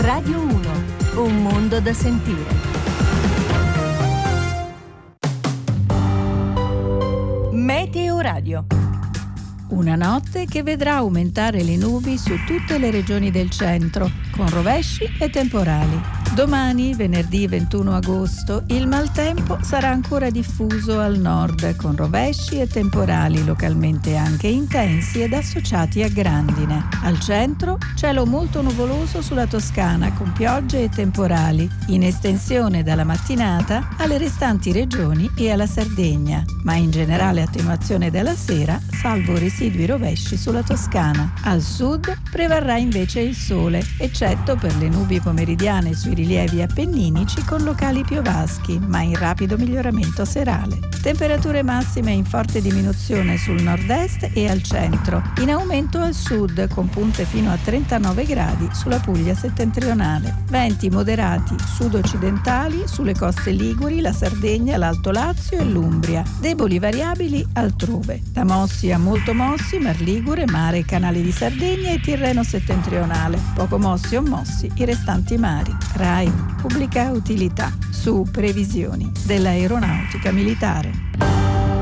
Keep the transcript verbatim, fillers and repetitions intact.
Radio uno, un mondo da sentire. Meteo Radio. Una notte che vedrà aumentare le nubi su tutte le regioni del centro, con rovesci e temporali. Domani, venerdì ventuno agosto, il maltempo sarà ancora diffuso al nord, con rovesci e temporali localmente anche intensi ed associati a grandine. Al centro, cielo molto nuvoloso sulla Toscana, con piogge e temporali, in estensione dalla mattinata alle restanti regioni e alla Sardegna, ma in generale attenuazione dalla sera, salvo residui rovesci sulla Toscana. Al sud prevarrà invece il sole, eccetto per le nubi pomeridiane sui rilievi appenninici con locali piovaschi, ma in rapido miglioramento serale. Temperature massime in forte diminuzione sul nord-est e al centro, in aumento al sud con punte fino a trentanove gradi sulla Puglia settentrionale. Venti moderati sud-occidentali sulle coste liguri, la Sardegna, l'Alto Lazio e l'Umbria. Deboli variabili altrove. Da mossi a molto mossi, Mar Ligure, Mare e Canale di Sardegna e Tirreno settentrionale. Poco mossi o mossi i restanti mari. RAI, pubblica utilità, su previsioni dell'aeronautica militare.